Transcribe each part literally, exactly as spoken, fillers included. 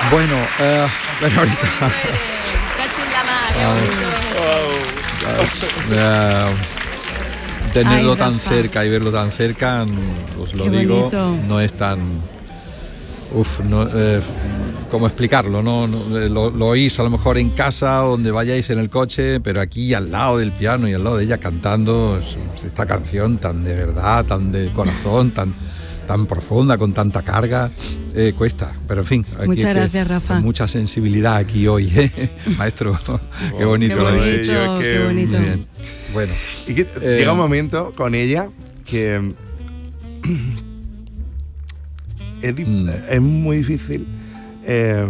Bueno, eh, Verónica. Uh, tenerlo Ay, tan Rafa. cerca y verlo tan cerca, os lo Qué digo, bonito. no es tan... Uf, no, eh, ¿cómo explicarlo? No, no, eh, lo, lo oís a lo mejor en casa, o donde vayáis en el coche, pero aquí al lado del piano y al lado de ella cantando es- esta canción tan de verdad, tan de corazón, tan, tan profunda, con tanta carga, eh, cuesta. Pero en fin, aquí Muchas es que gracias, Rafa. con mucha sensibilidad aquí hoy, ¿eh? Maestro. Qué bonito Qué lo habéis bonito, hecho. Yo es que, qué bonito. Muy bien. Bueno, Y que Eh, llega un momento con ella que es, di- Mm. es muy difícil. eh,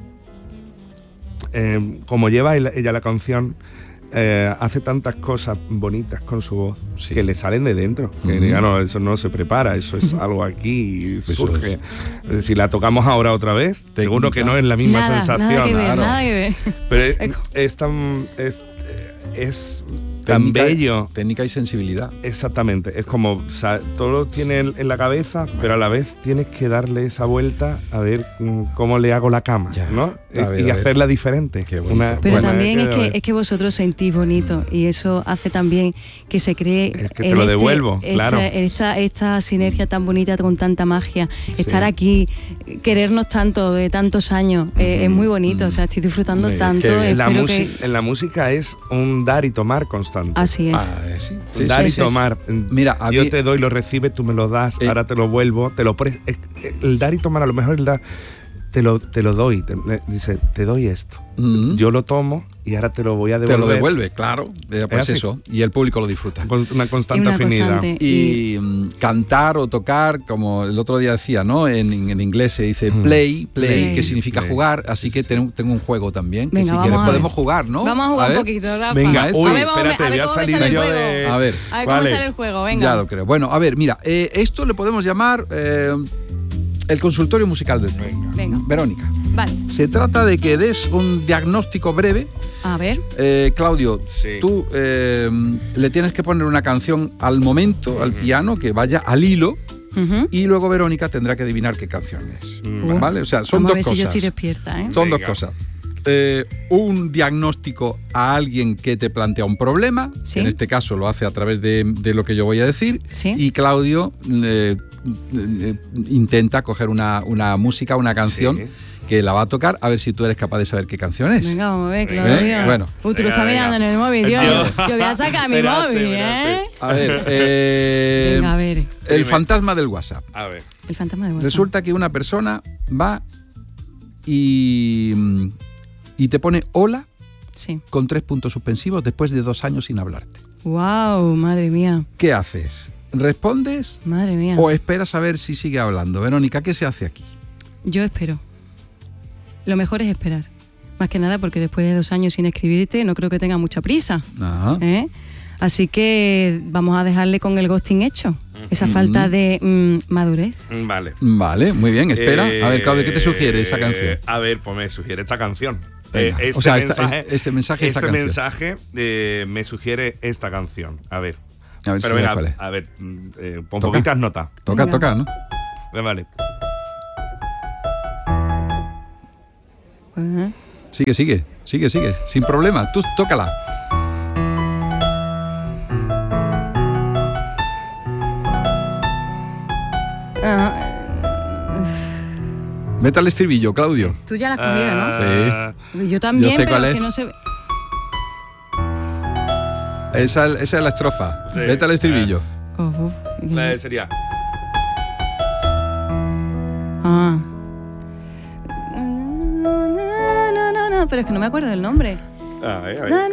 eh, como lleva ella, ella la canción, eh, hace tantas cosas bonitas con su voz Sí. que le salen de dentro. Que Ujú. diga, no, eso no se prepara, eso es algo aquí y Eso surge. Eh, Si la tocamos ahora otra vez, seguro que no es la misma Nada, sensación. nada que ver, claro. nada que ver. Pero es, es tan. Es, es tan técnica- bello. Técnica y sensibilidad. Exactamente, es como, o sea, todo lo tiene en, en la cabeza, pero a la vez tienes que darle esa vuelta a ver mm, cómo le hago la cama, Ya, ¿no? a ver, y a ver. hacerla diferente. Qué bonito. Pero buena- también es a que, ver. es que vosotros sentís bonito y eso hace también que se cree Es que te en lo este- devuelvo, esta, claro. esta, esta sinergia tan bonita con tanta magia, Sí. estar aquí, querernos tanto de tantos años, eh, es muy bonito, o sea, estoy disfrutando Muy bien, tanto. qué bien. En la, espero musi- que- en la música es un dar y tomar constante. Así es. Ah, eh, sí, sí, dar sí, y sí, sí. tomar. Mira, a yo mí- te doy, lo recibes, tú me lo das, Eh. ahora te lo vuelvo, te lo pre- es- el dar y tomar, a lo mejor el dar, te lo, te lo doy, te- me- dice, te doy esto. Mm. Yo lo tomo y ahora te lo voy a Te devolver. lo devuelve, claro. Eh, Pues así. eso. Y el público lo disfruta. Con una constante una afinidad. constante. Y mm, cantar o tocar, como el otro día decía, ¿no? En, en inglés se dice Mm. play, play, Play. que significa Play. jugar. Así Sí, sí, que sí. tengo, tengo un juego también. Que Venga, si vamos quieres a ver. podemos jugar, ¿no? Vamos a jugar ver. un poquito, Rafa. Venga, Maestro. uy, a ver, vamos, espérate, a voy ver a cómo me salir sale el yo juego. de... A ver. A ver ¿Cuál cómo es? sale el juego, venga. Ya lo creo. Bueno, a ver, mira, eh, esto le podemos llamar eh, el consultorio musical del Play. Venga, Verónica, vale. se trata de que des un diagnóstico breve. A ver. Eh, Claudio, Sí. tú eh, le tienes que poner una canción al momento, al piano, que vaya al hilo, Ujú. y luego Verónica tendrá que adivinar qué canción es. Mm, ¿Vale? O sea, son Vamos a dos ver cosas. si yo estoy despierta, ¿eh? Son dos Venga. cosas. Eh, un diagnóstico a alguien que te plantea un problema, Sí. que en este caso lo hace a través de, de lo que yo voy a decir, Sí. y Claudio eh, eh, intenta coger una, una música, una canción Sí. que la va a tocar, a ver si tú eres capaz de saber qué canción es. Venga, vamos a ver, Venga. Claudio. ¿Eh? Bueno. Uy, tú lo Venga, estás venga. mirando en el móvil, Dios. Yo- Yo voy a sacar mi Espérate, móvil, espérate. ¿eh? A ver, eh, Venga, a ver. el Dime. fantasma del WhatsApp. A ver. El fantasma de WhatsApp. Resulta que una persona va y, y te pone hola Sí. con tres puntos suspensivos después de dos años sin hablarte. Wow, madre mía. ¿Qué haces? ¿Respondes Madre mía. o esperas a ver si sigue hablando? Verónica, ¿qué se hace aquí? Yo espero. Lo mejor es esperar. Más que nada porque después de dos años sin escribirte no creo que tenga mucha prisa. Ah, ¿eh? Así que vamos a dejarle con el ghosting hecho. Esa falta de mm, madurez. Mm, Vale. vale, muy bien, espera. A ver, Claudio, ¿qué te sugiere esa Eh, canción? A ver, pues me sugiere esta canción. Venga. Eh, este O sea, esta- mensaje, este mensaje, esta este canción. mensaje eh, me sugiere esta canción. A ver. A ver si Pero ves venga, cuál es. a ver, mm, eh, pon Toca. poquitas notas. Toca, Venga. toca, ¿no? Eh, Vale. Ajá. Sigue, sigue, sigue, sigue, sin problema. Tú tócala. Ajá. Vete al estribillo, Claudio. Tú ya la has cogido, ¿no? Ah, Yo también, Yo sé pero cuál es es. que no se ve. Esa, esa es la estrofa. Sí. Vete al estribillo. Oh, uf. la sería. Ah. No, no, no, no, pero es que no me acuerdo del nombre. A ver, a ver. No,